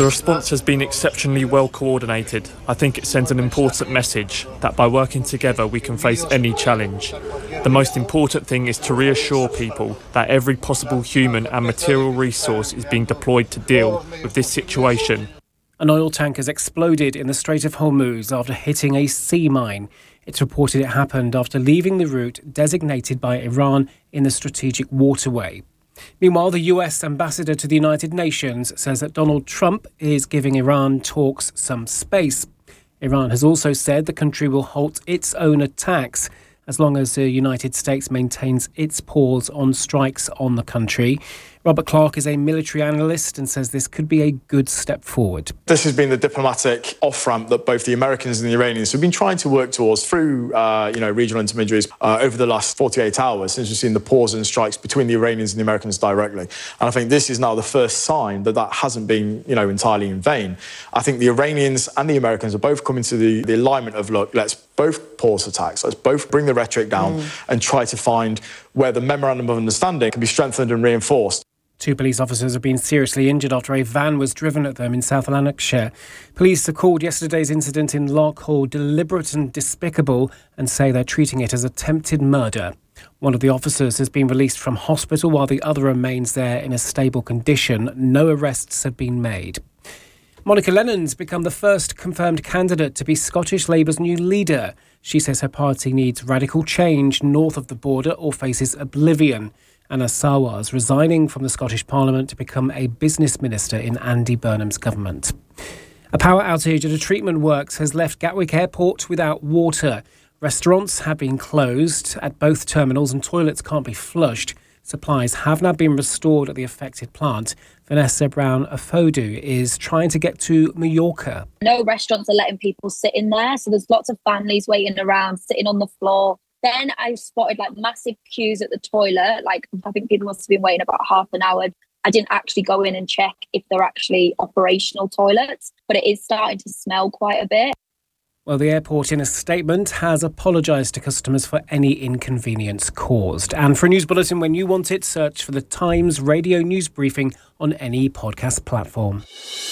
The response has been exceptionally well coordinated. I think it sends an important message that by working together we can face any challenge. The most important thing is to reassure people that every possible human and material resource is being deployed to deal with this situation. An oil tank has exploded in the Strait of Hormuz after hitting a sea mine. It's reported it happened after leaving the route designated by Iran in the strategic waterway. Meanwhile, the US ambassador to the United Nations says that Donald Trump is giving Iran talks some space. Iran has also said the country will halt its own attacks as long as the United States maintains its pause on strikes on the country. Robert Clark is a military analyst and says this could be a good step forward. This has been the diplomatic off-ramp that both the Americans and the Iranians have been trying to work towards through, regional intermediaries over the last 48 hours since we've seen the pause and strikes between the Iranians and the Americans directly. And I think this is now the first sign that that hasn't been, entirely in vain. I think the Iranians and the Americans are both coming to the alignment of, look, let's both pause attacks, let's both bring the rhetoric down and try to find where the memorandum of understanding can be strengthened and reinforced. 2 police officers have been seriously injured after a van was driven at them in South Lanarkshire. Police have called yesterday's incident in Larkhall deliberate and despicable and say they're treating it as attempted murder. One of the officers has been released from hospital while the other remains there in a stable condition. No arrests have been made. Monica Lennon's become the first confirmed candidate to be Scottish Labour's new leader. She says her party needs radical change north of the border or faces oblivion. Anna Sarwar's resigning from the Scottish Parliament to become a business minister in Andy Burnham's government. A power outage at a treatment works has left Gatwick Airport without water. Restaurants have been closed at both terminals and toilets can't be flushed. Supplies have now been restored at the affected plant. Vanessa Brown-Afodu is trying to get to Mallorca. No restaurants are letting people sit in there, so there's lots of families waiting around, sitting on the floor. Then I spotted massive queues at the toilet. I think people must have been waiting about half an hour. I didn't actually go in and check if they're actually operational toilets, but it is starting to smell quite a bit. Well, the airport in a statement has apologised to customers for any inconvenience caused. And for a news bulletin when you want it, search for the Times Radio News Briefing on any podcast platform.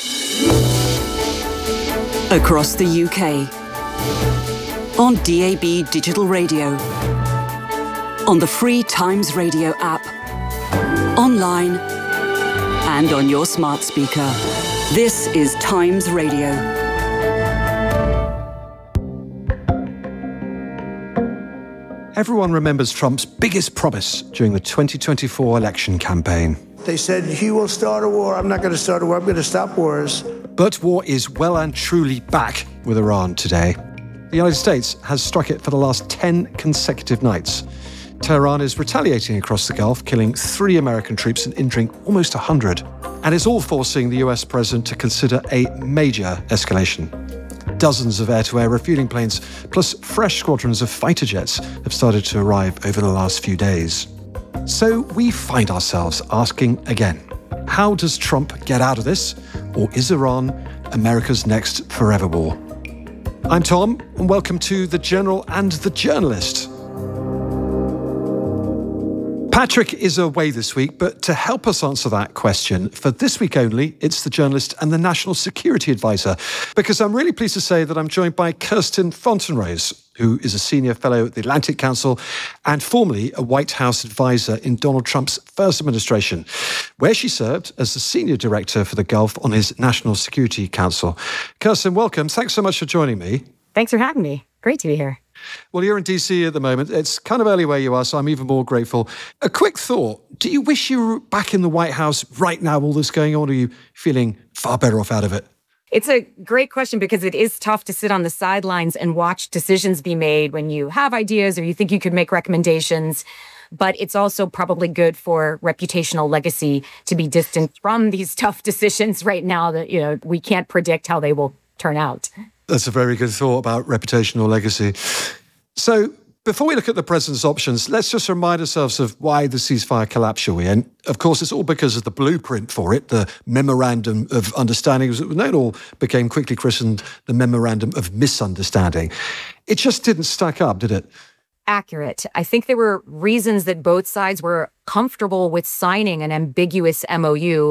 Across the UK. On DAB Digital Radio, on the free Times Radio app, online and on your smart speaker. This is Times Radio. Everyone remembers Trump's biggest promise during the 2024 election campaign. They said, he will start a war. I'm not going to start a war. I'm going to stop wars. But war is well and truly back with Iran today. The United States has struck it for the last 10 consecutive nights. Tehran is retaliating across the Gulf, killing 3 American troops and injuring almost 100. And it's all forcing the US president to consider a major escalation. Dozens of air-to-air refueling planes, plus fresh squadrons of fighter jets, have started to arrive over the last few days. So we find ourselves asking again, how does Trump get out of this? Or is Iran America's next forever war? I'm Tom, and welcome to The General and the Journalist. Patrick is away this week, but to help us answer that question, for this week only, it's the journalist and the National Security Advisor, because I'm really pleased to say that I'm joined by Kirsten Fontenrose, who is a senior fellow at the Atlantic Council and formerly a White House advisor in Donald Trump's first administration, where she served as the senior director for the Gulf on his National Security Council. Kirsten, welcome. Thanks so much for joining me. Thanks for having me. Great to be here. Well, you're in DC at the moment. It's kind of early where you are, so I'm even more grateful. A quick thought. Do you wish you were back in the White House right now, all this going on, or are you feeling far better off out of it? It's a great question because it is tough to sit on the sidelines and watch decisions be made when you have ideas or you think you could make recommendations. But it's also probably good for reputational legacy to be distant from these tough decisions right now that, we can't predict how they will turn out. That's a very good thought about reputational legacy. So before we look at the president's options, let's just remind ourselves of why the ceasefire collapsed, shall we? And of course, it's all because of the blueprint for it, the Memorandum of Understanding, as it was known, all became quickly christened the Memorandum of Misunderstanding. It just didn't stack up, did it? Accurate. I think there were reasons that both sides were comfortable with signing an ambiguous MOU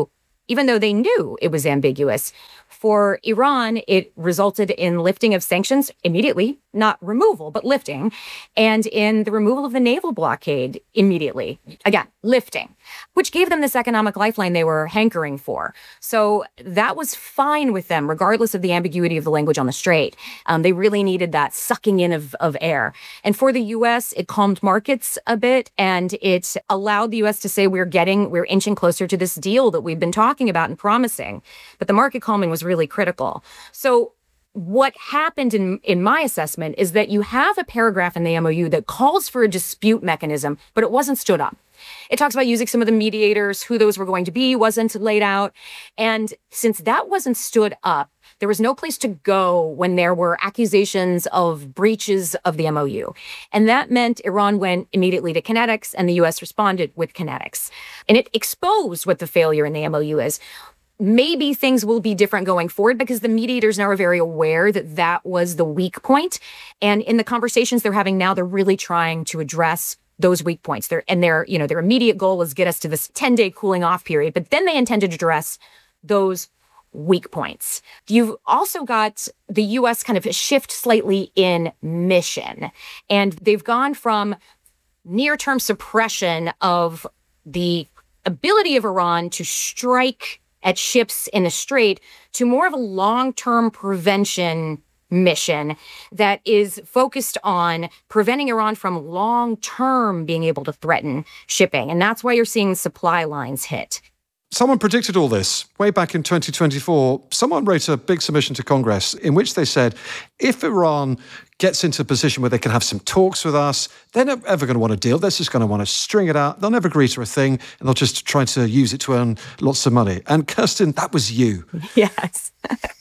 even though they knew it was ambiguous. For Iran, it resulted in lifting of sanctions immediately, not removal, but lifting, and in the removal of the naval blockade immediately. Again, lifting, which gave them this economic lifeline they were hankering for. So that was fine with them, regardless of the ambiguity of the language on the Strait. They really needed that sucking in of air. And for the U.S., it calmed markets a bit, and it allowed the U.S. to say we're inching closer to this deal that we've been talking about and promising. But the market calming was really critical. So what happened in my assessment is that you have a paragraph in the MOU that calls for a dispute mechanism, but it wasn't stood up. It talks about using some of the mediators, who those were going to be wasn't laid out. And since that wasn't stood up, there was no place to go when there were accusations of breaches of the MOU. And that meant Iran went immediately to kinetics, and the U.S. responded with kinetics. And it exposed what the failure in the MOU is. Maybe things will be different going forward because the mediators now are very aware that that was the weak point. And in the conversations they're having now, they're really trying to address those weak points. Their immediate goal was get us to this 10-day cooling off period, but then they intended to address those weak points. You've also got the U.S. kind of shift slightly in mission, and they've gone from near-term suppression of the ability of Iran to strike at ships in the Strait to more of a long-term prevention mission that is focused on preventing Iran from long-term being able to threaten shipping. And that's why you're seeing supply lines hit. Someone predicted all this way back in 2024. Someone wrote a big submission to Congress in which they said, if Iran gets into a position where they can have some talks with us, they're never ever going to want a deal. They're just going to want to string it out. They'll never agree to a thing, and they'll just try to use it to earn lots of money. And Kirsten, that was you. Yes.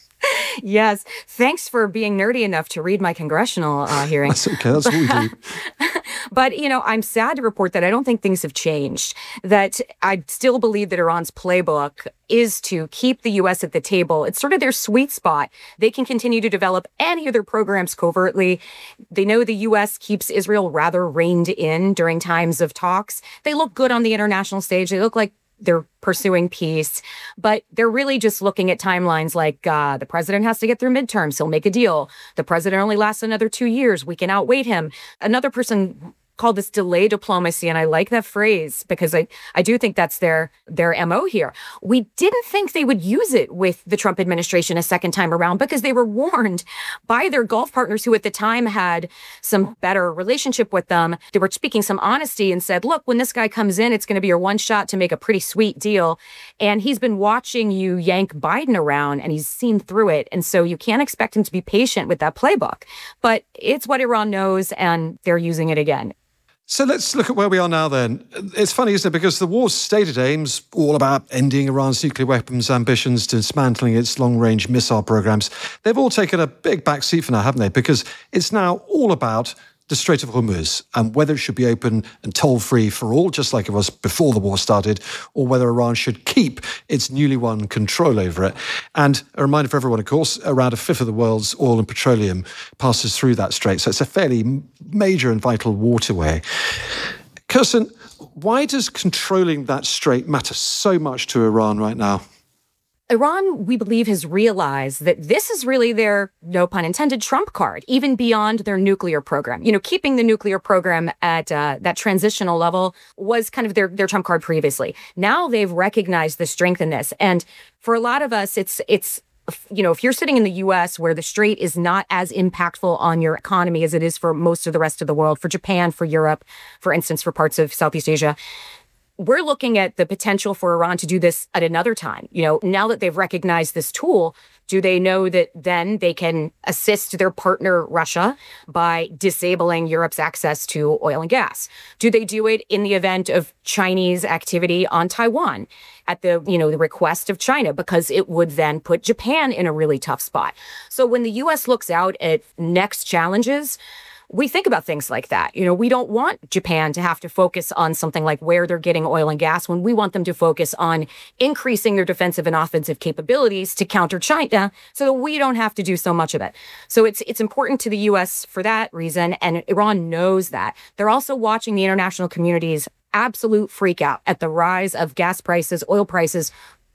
Yes. Thanks for being nerdy enough to read my congressional hearing. That's okay. That's what we do. But, I'm sad to report that I don't think things have changed, that I still believe that Iran's playbook is to keep the U.S. at the table. It's sort of their sweet spot. They can continue to develop any of their programs covertly. They know the U.S. keeps Israel rather reined in during times of talks. They look good on the international stage. They look like they're pursuing peace, but they're really just looking at timelines like the president has to get through midterms. He'll make a deal. The president only lasts another 2 years. We can outwait him. Another person called this delay diplomacy, and I like that phrase because I do think that's their MO here. We didn't think they would use it with the Trump administration a second time around because they were warned by their Gulf partners who at the time had some better relationship with them. They were speaking some honesty and said, look, when this guy comes in, it's going to be your one shot to make a pretty sweet deal. And he's been watching you yank Biden around and he's seen through it. And so you can't expect him to be patient with that playbook. But it's what Iran knows, and they're using it again. So let's look at where we are now then. It's funny, isn't it? Because the war's stated aims, all about ending Iran's nuclear weapons ambitions, dismantling its long-range missile programs, they've all taken a big backseat for now, haven't they? Because it's now all about the Strait of Hormuz and whether it should be open and toll-free for all, just like it was before the war started, or whether Iran should keep its newly won control over it. And a reminder for everyone, of course, around a fifth of the world's oil and petroleum passes through that strait. So it's a fairly major and vital waterway. Kirsten, why does controlling that strait matter so much to Iran right now? Iran, we believe, has realized that this is really their, no pun intended, trump card, even beyond their nuclear program. Keeping the nuclear program at that transitional level was kind of their trump card previously. Now they've recognized the strength in this. And for a lot of us, it's if you're sitting in the U.S. where the strait is not as impactful on your economy as it is for most of the rest of the world, for Japan, for Europe, for instance, for parts of Southeast Asia, we're looking at the potential for Iran to do this at another time. Now that they've recognized this tool, do they know that then they can assist their partner, Russia, by disabling Europe's access to oil and gas? Do they do it in the event of Chinese activity on Taiwan at the request of China, because it would then put Japan in a really tough spot? So when the U.S. looks out at next challenges, we think about things like that. We don't want Japan to have to focus on something like where they're getting oil and gas when we want them to focus on increasing their defensive and offensive capabilities to counter China so that we don't have to do so much of it. So it's important to the U.S. for that reason, and Iran knows that. They're also watching the international community's absolute freak out at the rise of gas prices, oil prices,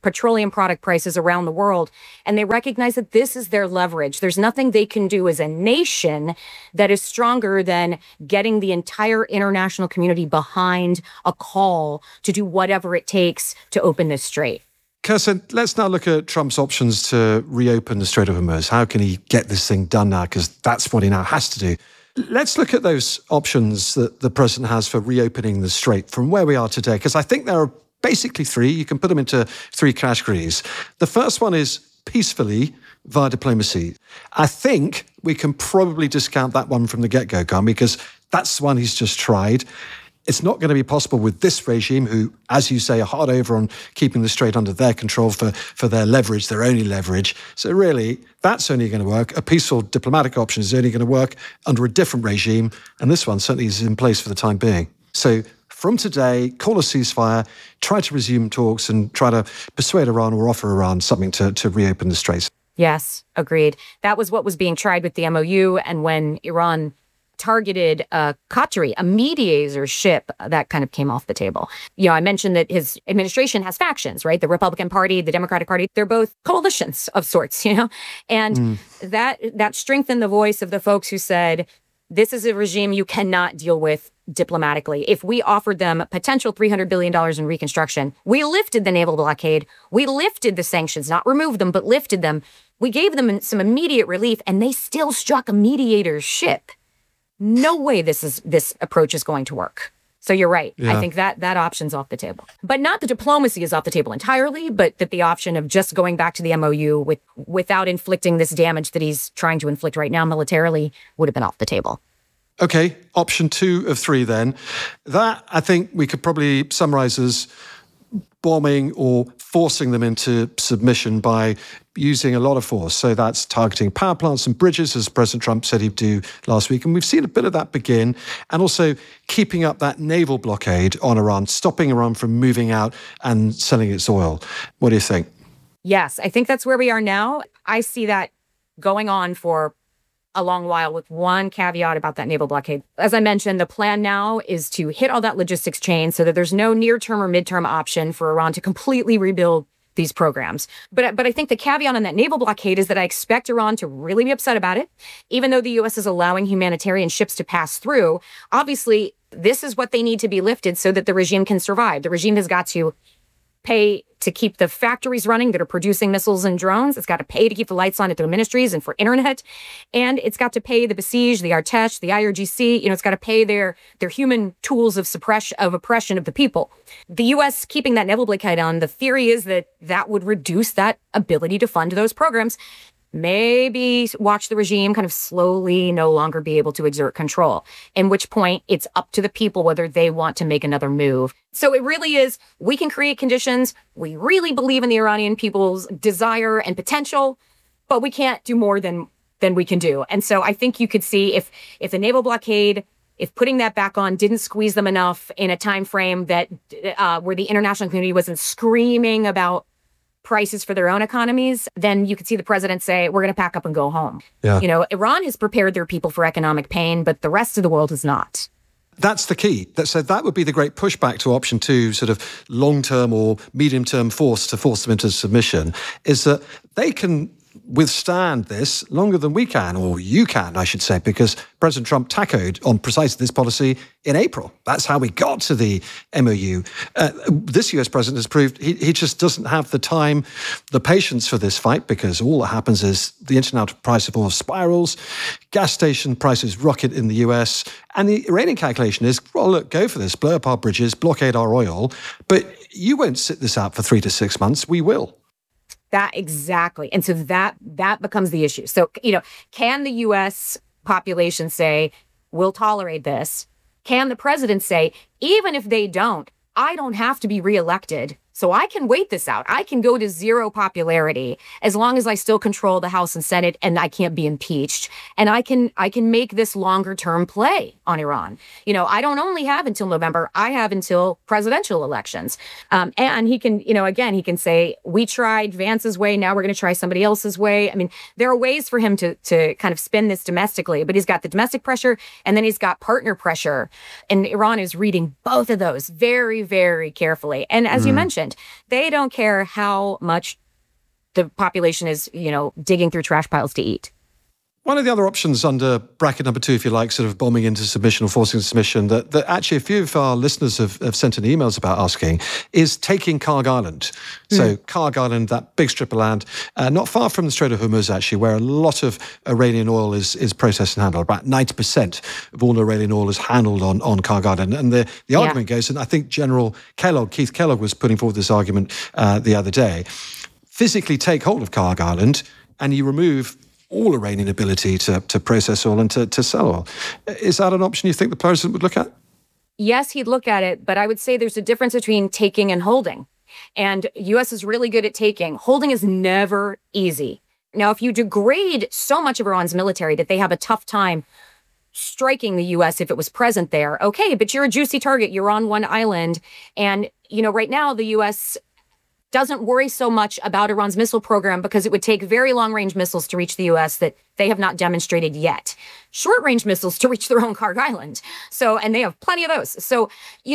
petroleum product prices around the world. And they recognize that this is their leverage. There's nothing they can do as a nation that is stronger than getting the entire international community behind a call to do whatever it takes to open this strait. Kirsten, let's now look at Trump's options to reopen the Strait of Hormuz. How can he get this thing done now? Because that's what he now has to do. Let's look at those options that the president has for reopening the strait from where we are today, because I think there are basically three. You can put them into three categories. The first one is peacefully via diplomacy. I think we can probably discount that one from the get-go, Khan, because that's the one he's just tried. It's not going to be possible with this regime who, as you say, are hard over on keeping the strait under their control for their leverage, their only leverage. So really, that's only going to work. A peaceful diplomatic option is only going to work under a different regime. And this one certainly is in place for the time being. So from today, call a ceasefire, try to resume talks and try to persuade Iran or offer Iran something to reopen the straits. Yes, agreed. That was what was being tried with the MOU. And when Iran targeted Qatari, a mediator ship, that kind of came off the table. You know, I mentioned that his administration has factions, right? The Republican Party, the Democratic Party, they're both coalitions of sorts, you know? And that strengthened the voice of the folks who said, this is a regime you cannot deal with diplomatically. If we offered them potential $300 billion in reconstruction, we lifted the naval blockade, we lifted the sanctions, not removed them, but lifted them. We gave them some immediate relief, and they still struck a mediator's ship. No way this approach is going to work. So you're right. Yeah. I think that option's off the table. But not the diplomacy is off the table entirely, but that the option of just going back to the MOU without inflicting this damage that he's trying to inflict right now militarily would have been off the table. Okay, option 2 of 3 then. That, I think we could probably summarize as bombing or forcing them into submission by using a lot of force. So that's targeting power plants and bridges, as President Trump said he'd do last week. And we've seen a bit of that begin. And also keeping up that naval blockade on Iran, stopping Iran from moving out and selling its oil. What do you think? Yes, I think that's where we are now. I see that going on for a long while, with one caveat about that naval blockade. As I mentioned, the plan now is to hit all that logistics chain so that there's no near-term or mid-term option for Iran to completely rebuild these programs. But I think the caveat on that naval blockade is that I expect Iran to really be upset about it, even though the U.S. is allowing humanitarian ships to pass through. Obviously, this is what they need to be lifted so that the regime can survive. The regime has got to pay to keep the factories running that are producing missiles and drones. It's got to pay to keep the lights on at their ministries and for internet. And it's got to pay the Basij, the Artesh, the IRGC. You know, it's got to pay their human tools of oppression of the people. The U.S. keeping that naval blockade on, the theory is that that would reduce that ability to fund those programs. Maybe watch the regime kind of slowly no longer be able to exert control, in which point it's up to the people whether they want to make another move. So it really is, we can create conditions. We really believe in the Iranian people's desire and potential, but we can't do more than we can do. And so I think you could see if the naval blockade, if putting that back on didn't squeeze them enough in a time frame that where the international community wasn't screaming about prices for their own economies, then you could see the president say, we're going to pack up and go home. Yeah. You know, Iran has prepared their people for economic pain, but the rest of the world has not. That's the key. So that would be the great pushback to option 2, sort of long-term or medium-term force to force them into submission, is that they can withstand this longer than we can, or you can, I should say, because President Trump tacoed on precisely this policy in April. That's how we got to the MOU. This US president has proved he just doesn't have the time, the patience for this fight, because all that happens is the international price of oil spirals, gas station prices rocket in the US, and the Iranian calculation is, well, look, go for this, blow up our bridges, blockade our oil, but you won't sit this out for 3 to 6 months. We will. That exactly. And so that becomes the issue. So, you know, can the U.S. population say, we'll tolerate this? Can the president say, even if they don't, I don't have to be reelected, so I can wait this out. I can go to zero popularity as long as I still control the House and Senate and I can't be impeached. And I can make this longer term play on Iran. You know, I don't only have until November. I have until presidential elections. And he can, you know, again, he can say, we tried Vance's way. Now we're going to try somebody else's way. I mean, there are ways for him to kind of spin this domestically, but he's got the domestic pressure and then he's got partner pressure. And Iran is reading both of those very, very carefully. And as you mentioned, mentioned, they don't care how much the population is, digging through trash piles to eat. One of the other options under bracket number 2, if you like, sort of bombing into submission or forcing submission, that actually a few of our listeners have sent in emails about asking, is taking Karg Island. So Karg Island, that big strip of land, not far from the Strait of Hormuz, actually, where a lot of Iranian oil is processed and handled. About 90% of all Iranian oil is handled on Karg Island. And the argument goes, and I think General Keith Kellogg was putting forward this argument the other day, physically take hold of Karg Island and you remove all Iranian ability to process oil and to sell oil. Is that an option you think the president would look at? Yes, he'd look at it, but I would say there's a difference between taking and holding. And U.S. is really good at taking. Holding is never easy. Now, if you degrade so much of Iran's military that they have a tough time striking the U.S. if it was present there, okay, but you're a juicy target. You're on one island. And, right now the U.S. doesn't worry so much about Iran's missile program because it would take very long-range missiles to reach the U.S. that they have not demonstrated yet. Short-range missiles to reach their own Karg Island. And they have plenty of those. So,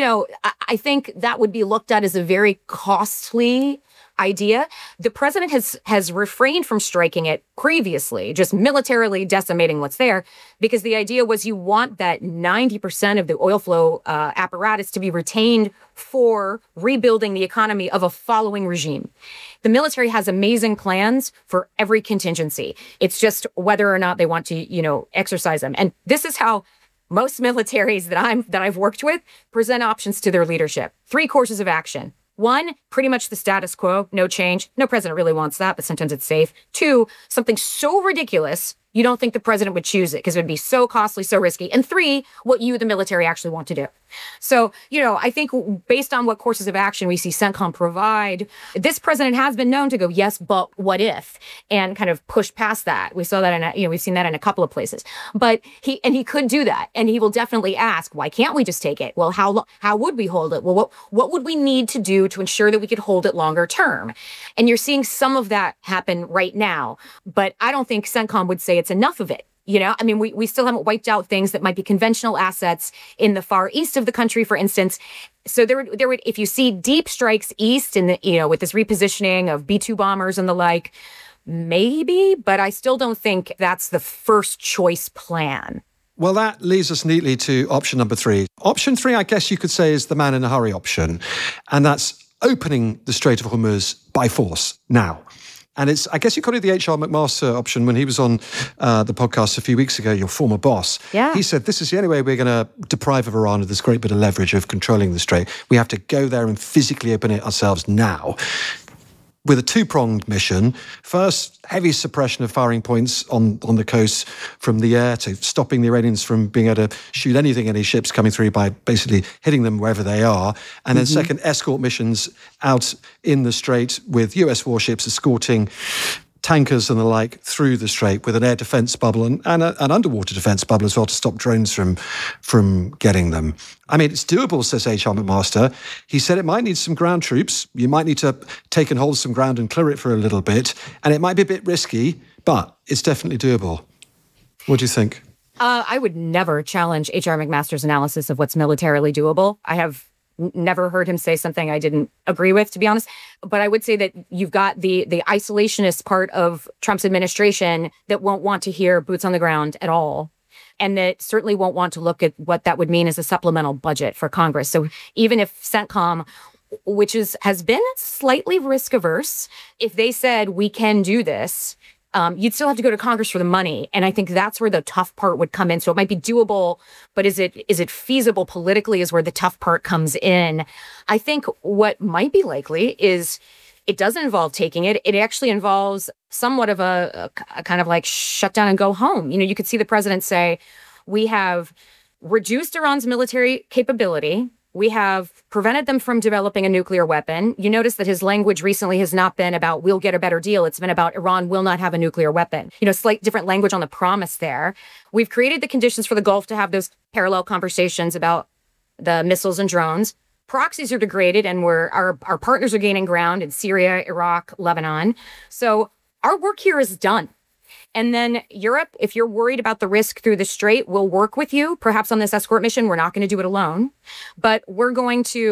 I think that would be looked at as a very costly idea. The president has refrained from striking it previously, just militarily decimating what's there, because the idea was you want that 90% of the oil flow apparatus to be retained for rebuilding the economy of a following regime. The military has amazing plans for every contingency. It's just whether or not they want to, exercise them. And this is how most militaries that I've worked with present options to their leadership. 3 courses of action. 1, pretty much the status quo, no change. No president really wants that, but sometimes it's safe. 2, something so ridiculous, you don't think the president would choose it because it would be so costly, so risky. And 3, what you, the military, actually want to do. So, I think based on what courses of action we see CENTCOM provide, this president has been known to go, yes, but what if? And kind of push past that. We saw that we've seen that in a couple of places. But he could do that. And he will definitely ask, why can't we just take it? Well, how would we hold it? Well, what would we need to do to ensure that we could hold it longer term? And you're seeing some of that happen right now. But I don't think CENTCOM would say it's enough of it. We still haven't wiped out things that might be conventional assets in the far east of the country, for instance. So there would, if you see deep strikes east in the, with this repositioning of B-2 bombers and the like, maybe, but I still don't think that's the first choice plan. Well, that leads us neatly to option number 3. Option 3, I guess you could say, is the man in a hurry option. And that's opening the Strait of Hormuz by force now. And it's, I guess you called it the H.R. McMaster option when he was on the podcast a few weeks ago, your former boss. Yeah. He said, this is the only way we're going to deprive of Iran of this great bit of leverage of controlling the strait. We have to go there and physically open it ourselves now. With a 2-pronged mission. First, heavy suppression of firing points on the coast from the air, to stopping the Iranians from being able to shoot any ships coming through by basically hitting them wherever they are. And then second, escort missions out in the strait with US warships escorting tankers and the like through the strait with an air defence bubble and an underwater defence bubble as well to stop drones from getting them. I mean, it's doable, says H.R. McMaster. He said it might need some ground troops. You might need to take and hold some ground and clear it for a little bit. And it might be a bit risky, but it's definitely doable. What do you think? I would never challenge H.R. McMaster's analysis of what's militarily doable. I have never heard him say something I didn't agree with, to be honest. But I would say that you've got the isolationist part of Trump's administration that won't want to hear boots on the ground at all. And that certainly won't want to look at what that would mean as a supplemental budget for Congress. So even if CENTCOM, which has been slightly risk averse, if they said we can do this, you'd still have to go to Congress for the money. And I think that's where the tough part would come in. So it might be doable, but is it feasible politically is where the tough part comes in. I think what might be likely is it doesn't involve taking it. It actually involves somewhat of a kind of like shut down and go home. You could see the president say, we have reduced Iran's military capability. We have prevented them from developing a nuclear weapon. You notice that his language recently has not been about we'll get a better deal. It's been about Iran will not have a nuclear weapon. Slight different language on the promise there. We've created the conditions for the Gulf to have those parallel conversations about the missiles and drones. Proxies are degraded and our partners are gaining ground in Syria, Iraq, Lebanon. So our work here is done. And then Europe, if you're worried about the risk through the strait, we'll work with you, perhaps on this escort mission. We're not going to do it alone, but we're going to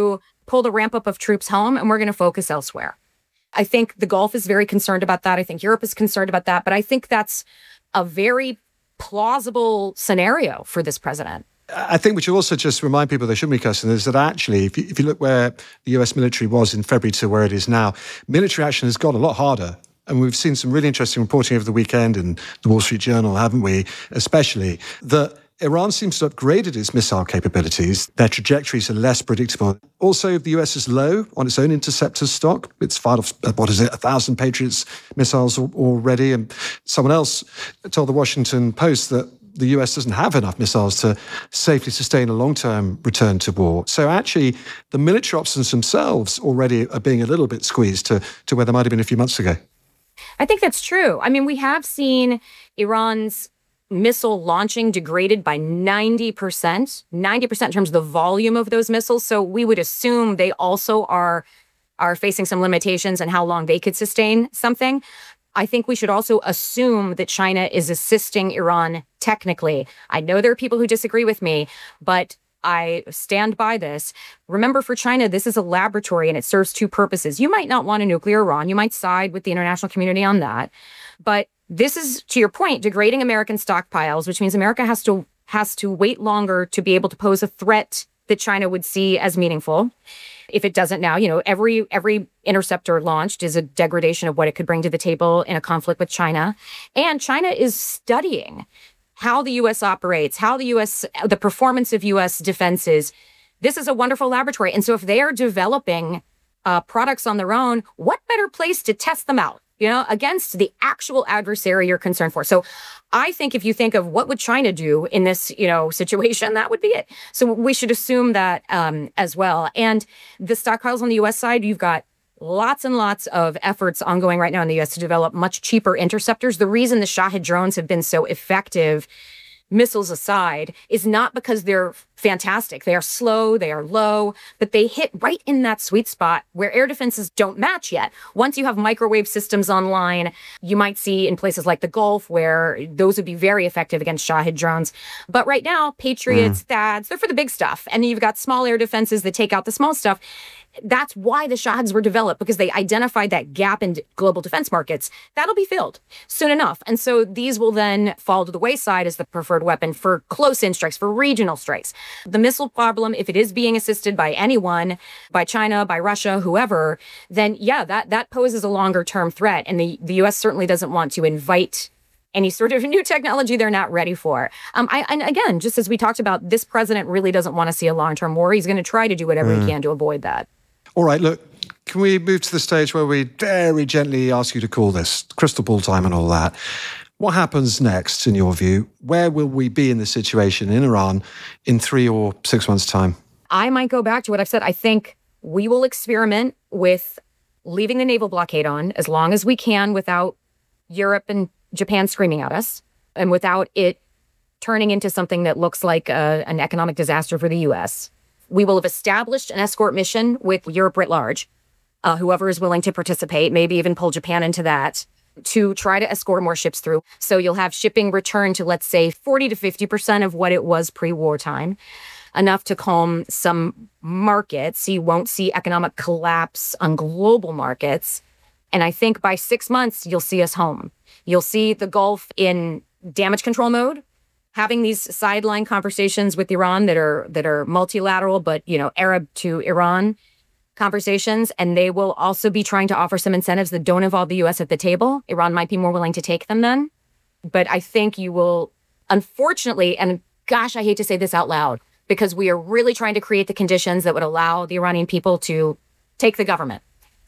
pull the ramp up of troops home and we're going to focus elsewhere. I think the Gulf is very concerned about that. I think Europe is concerned about that. But I think that's a very plausible scenario for this president. I think we should also just remind people, they shouldn't be cussing, is that actually, if you look where the US military was in February to where it is now, military action has got a lot harder. And we've seen some really interesting reporting over the weekend in the Wall Street Journal, haven't we, especially, that Iran seems to have upgraded its missile capabilities. Their trajectories are less predictable. Also, the US is low on its own interceptor stock. It's fired off, 1,000 Patriots missiles already. And someone else told the Washington Post that the US doesn't have enough missiles to safely sustain a long-term return to war. So actually, the military options themselves already are being a little bit squeezed to where they might have been a few months ago. I think that's true. I mean, we have seen Iran's missile launching degraded by 90% in terms of the volume of those missiles. So we would assume they also are facing some limitations on how long they could sustain something. I think we should also assume that China is assisting Iran technically. I know there are people who disagree with me, but I stand by this. Remember, for China, this is a laboratory and it serves two purposes. You might not want a nuclear Iran. You might side with the international community on that. But this is, to your point, degrading American stockpiles, which means America has to wait longer to be able to pose a threat that China would see as meaningful. If it doesn't now, every interceptor launched is a degradation of what it could bring to the table in a conflict with China. And China is studying how the U.S. operates, the performance of U.S. defenses. This is a wonderful laboratory. And so if they are developing products on their own, what better place to test them out, against the actual adversary you're concerned for? So I think if you think of what would China do in this, situation, that would be it. So we should assume that as well. And the stockpiles on the U.S. side, you've got lots and lots of efforts ongoing right now in the U.S. to develop much cheaper interceptors. The reason the Shahed drones have been so effective, missiles aside, is not because they're fantastic. They are slow, they are low, but they hit right in that sweet spot where air defenses don't match yet. Once you have microwave systems online, you might see in places like the Gulf where those would be very effective against Shahed drones. But right now, Patriots, THAADs, they're for the big stuff. And then you've got small air defenses that take out the small stuff. That's why the Shaheds were developed, because they identified that gap in global defense markets. That'll be filled soon enough. And so these will then fall to the wayside as the preferred weapon for close-in strikes, for regional strikes. The missile problem, if it is being assisted by anyone, by China, by Russia, whoever, then that poses a longer-term threat. And the U.S. certainly doesn't want to invite any sort of new technology they're not ready for. And again, just as we talked about, this president really doesn't want to see a long-term war. He's going to try to do whatever he can to avoid that. All right, look, can we move to the stage where we very gently ask you to call this crystal ball time and all that? What happens next, in your view? Where will we be in this situation in Iran in 3 or 6 months' time? I might go back to what I've said. I think we will experiment with leaving the naval blockade on as long as we can without Europe and Japan screaming at us and without it turning into something that looks like an economic disaster for the U.S. We will have established an escort mission with Europe writ large, whoever is willing to participate, maybe even pull Japan into that, to try to escort more ships through. So you'll have shipping return to, let's say, 40 to 50% of what it was pre-wartime, enough to calm some markets. You won't see economic collapse on global markets. And I think by 6 months, you'll see us home. You'll see the Gulf in damage control mode, having these sideline conversations with Iran that are multilateral, but, Arab to Iran conversations. And they will also be trying to offer some incentives that don't involve the U.S. at the table. Iran might be more willing to take them then. But I think you will, unfortunately, and gosh, I hate to say this out loud, because we are really trying to create the conditions that would allow the Iranian people to take the government.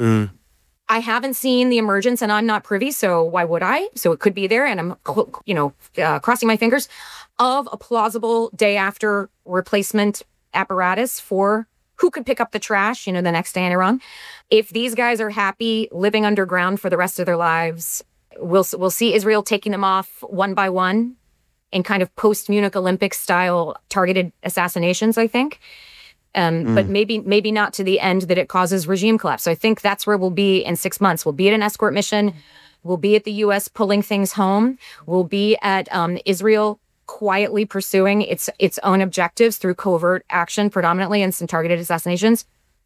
I haven't seen the emergence, and I'm not privy, so why would I? So it could be there, and I'm, crossing my fingers, of a plausible day after replacement apparatus for who could pick up the trash, the next day in Iran. If these guys are happy living underground for the rest of their lives, we'll see Israel taking them off one by one in kind of post-Munich Olympics style targeted assassinations, I think. But maybe not to the end that it causes regime collapse. So I think that's where we'll be in 6 months. We'll be at an escort mission. We'll be at the U.S. pulling things home. We'll be at Israel quietly pursuing its own objectives through covert action predominantly and some targeted assassinations.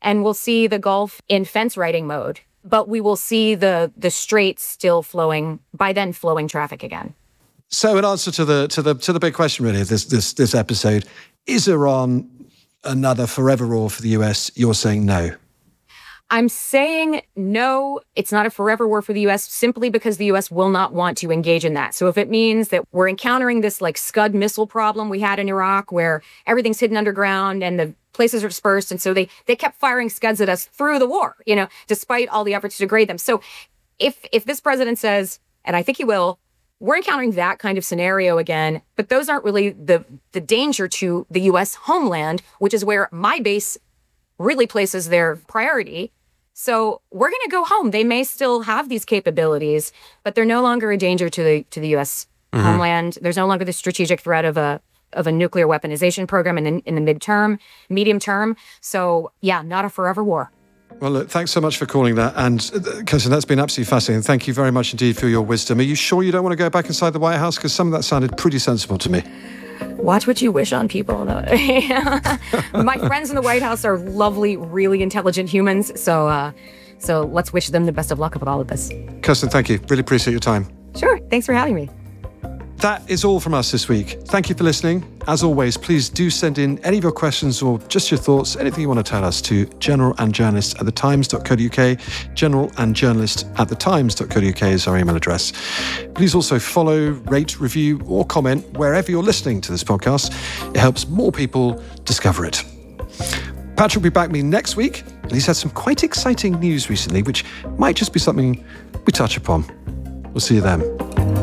and we'll see the Gulf in fence riding mode. But we will see the straits still flowing traffic again. So, in answer to the big question, really, of this episode, is Iran another forever war for the US? You're saying no. I'm saying no, it's not a forever war for the U.S. simply because the U.S. will not want to engage in that. So if it means that we're encountering this like Scud missile problem we had in Iraq where everything's hidden underground and the places are dispersed, and so they kept firing Scuds at us through the war, despite all the efforts to degrade them. So if this president says, and I think he will, we're encountering that kind of scenario again, but those aren't really the danger to the U.S. homeland, which is where my base really places their priority. So we're going to go home. They may still have these capabilities, but they're no longer a danger to the U.S. homeland. There's no longer the strategic threat of a nuclear weaponization program in the medium term. So yeah, not a forever war. Well, look, thanks so much for calling that. And Kirsten, that's been absolutely fascinating. Thank you very much indeed for your wisdom. Are you sure you don't want to go back inside the White House? Because some of that sounded pretty sensible to me. Watch what you wish on people. My friends in the White House are lovely, really intelligent humans. So let's wish them the best of luck with all of this. Kirsten, thank you. Really appreciate your time. Sure. Thanks for having me. That is all from us this week. Thank you for listening. As always, please do send in any of your questions or just your thoughts, anything you want to tell us, to generalandjournalist@thetimes.co.uk. generalandjournalist@thetimes.co.uk is our email address. Please also follow, rate, review, or comment wherever you're listening to this podcast. It helps more people discover it. Patrick will be back with me next week, and he's had some quite exciting news recently, which might just be something we touch upon. We'll see you then.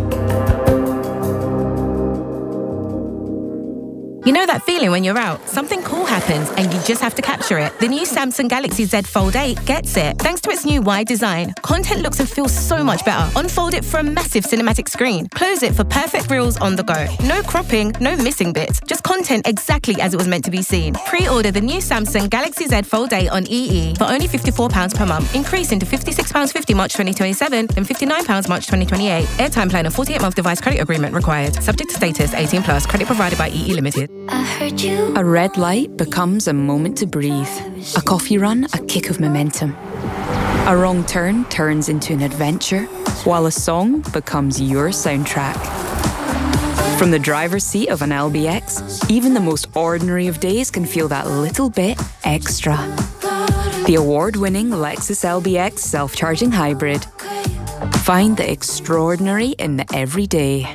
You know that feeling when you're out, something cool happens and you just have to capture it? The new Samsung Galaxy Z Fold 8 gets it. Thanks to its new wide design, content looks and feels so much better. Unfold it for a massive cinematic screen. Close it for perfect reels on the go. No cropping, no missing bits. Just content exactly as it was meant to be seen. Pre-order the new Samsung Galaxy Z Fold 8 on EE for only £54 per month, increasing to £56.50 March 2027, then £59 March 2028. Airtime plan and 48-month device credit agreement required. Subject to status, 18+, credit provided by EE Limited. A red light becomes a moment to breathe. A coffee run, a kick of momentum. A wrong turn turns into an adventure, while a song becomes your soundtrack. From the driver's seat of an LBX, even the most ordinary of days can feel that little bit extra. The award-winning Lexus LBX self-charging hybrid. Find the extraordinary in the everyday.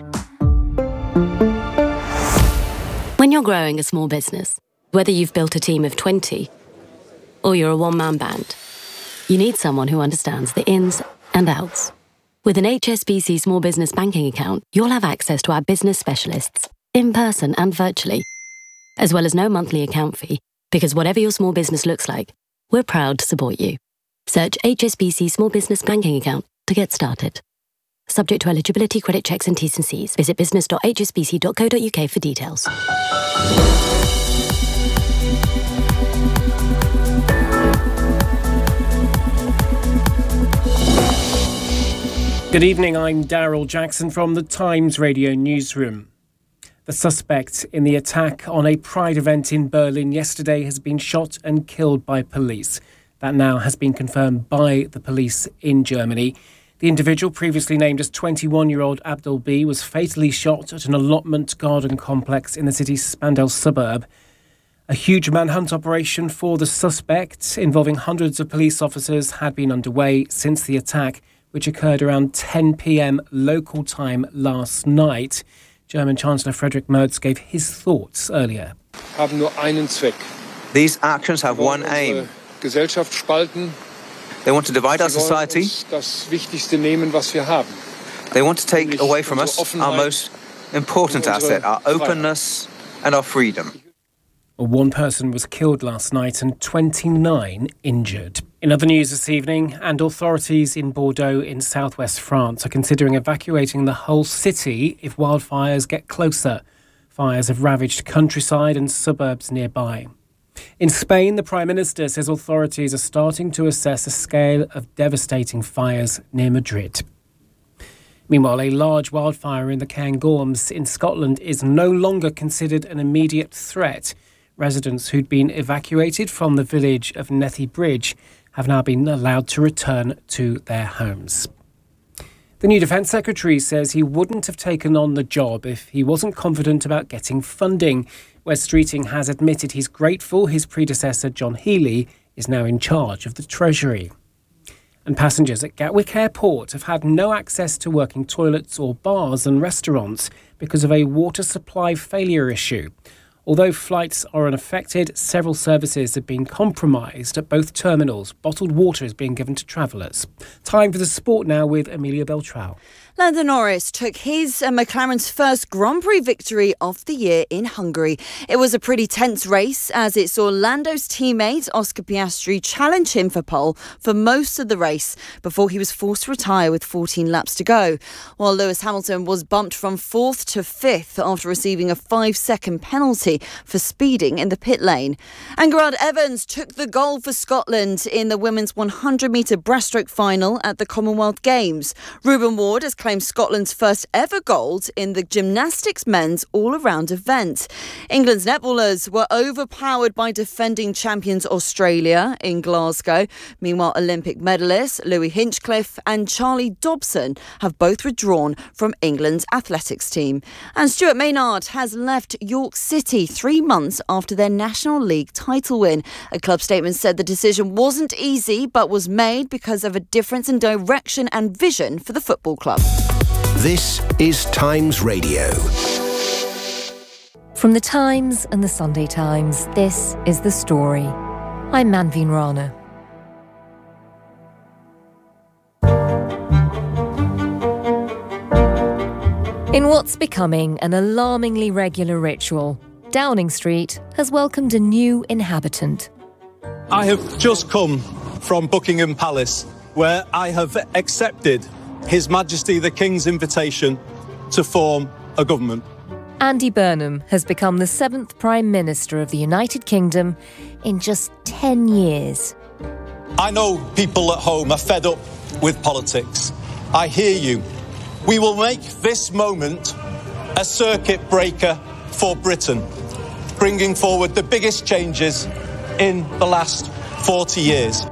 When you're growing a small business, whether you've built a team of 20 or you're a one-man band, you need someone who understands the ins and outs. With an HSBC Small Business Banking account, you'll have access to our business specialists, in person and virtually, as well as no monthly account fee, because whatever your small business looks like, we're proud to support you. Search HSBC Small Business Banking account to get started. Subject to eligibility, credit checks and T's and C's. Visit business.hsbc.co.uk for details. Good evening, I'm Daryl Jackson from the Times Radio Newsroom. The suspect in the attack on a Pride event in Berlin yesterday has been shot and killed by police. That now has been confirmed by the police in Germany. The individual, previously named as 21-year-old Abdul B, was fatally shot at an allotment garden complex in the city's Spandau suburb. A huge manhunt operation for the suspect, involving hundreds of police officers, had been underway since the attack, which occurred around 10 p.m. local time last night. German Chancellor Friedrich Merz gave his thoughts earlier. These actions have one aim. They want to divide our society. They want to take away from us our most important asset, our openness and our freedom. One person was killed last night and 29 injured. In other news this evening, and authorities in Bordeaux in southwest France are considering evacuating the whole city if wildfires get closer. Fires have ravaged countryside and suburbs nearby. In Spain, the Prime Minister says authorities are starting to assess the scale of devastating fires near Madrid. Meanwhile, a large wildfire in the Cairngorms in Scotland is no longer considered an immediate threat. Residents who'd been evacuated from the village of Nethy Bridge have now been allowed to return to their homes. The new Defence Secretary says he wouldn't have taken on the job if he wasn't confident about getting funding. Wes Streeting has admitted he's grateful his predecessor John Healey is now in charge of the Treasury. And passengers at Gatwick Airport have had no access to working toilets or bars and restaurants because of a water supply failure issue. Although flights are unaffected, several services have been compromised at both terminals. Bottled water is being given to travellers. Time for the sport now with Amelia Beltrao. Lando Norris took his and McLaren's first Grand Prix victory of the year in Hungary. It was a pretty tense race as it saw Lando's teammate Oscar Piastri challenge him for pole for most of the race before he was forced to retire with 14 laps to go. While Lewis Hamilton was bumped from 4th to 5th after receiving a 5-second penalty for speeding in the pit lane. And Garrard Evans took the gold for Scotland in the women's 100-metre breaststroke final at the Commonwealth Games. Ruben Ward has claimed Scotland's first ever gold in the gymnastics men's all-around event. England's netballers were overpowered by defending champions Australia in Glasgow. Meanwhile, Olympic medalists Louis Hinchcliffe and Charlie Dobson have both withdrawn from England's athletics team. And Stuart Maynard has left York City 3 months after their National League title win. A club statement said the decision wasn't easy but was made because of a difference in direction and vision for the football club. This is Times Radio. From the Times and the Sunday Times, this is The Story. I'm Manveen Rana. In what's becoming an alarmingly regular ritual, Downing Street has welcomed a new inhabitant. I have just come from Buckingham Palace, where I have accepted His Majesty the King's invitation to form a government. Andy Burnham has become the 7th Prime Minister of the United Kingdom in just 10 years. I know people at home are fed up with politics. I hear you. We will make this moment a circuit breaker for Britain, bringing forward the biggest changes in the last 40 years.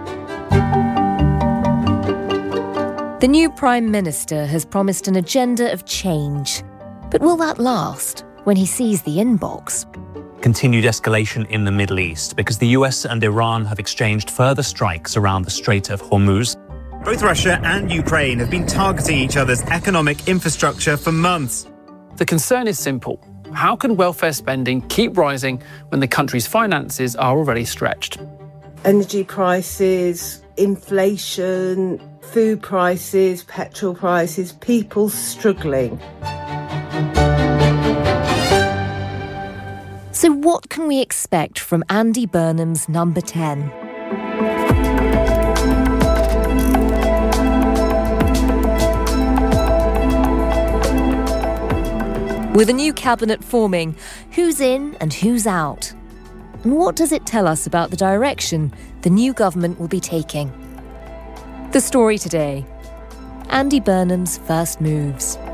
The new Prime Minister has promised an agenda of change. But will that last when he sees the inbox? Continued escalation in the Middle East because the US and Iran have exchanged further strikes around the Strait of Hormuz. Both Russia and Ukraine have been targeting each other's economic infrastructure for months. The concern is simple. How can welfare spending keep rising when the country's finances are already stretched? Energy prices, inflation, food prices, petrol prices, people struggling. So what can we expect from Andy Burnham's number 10? With a new cabinet forming, who's in and who's out? And what does it tell us about the direction the new government will be taking? The Story today. Andy Burnham's first moves.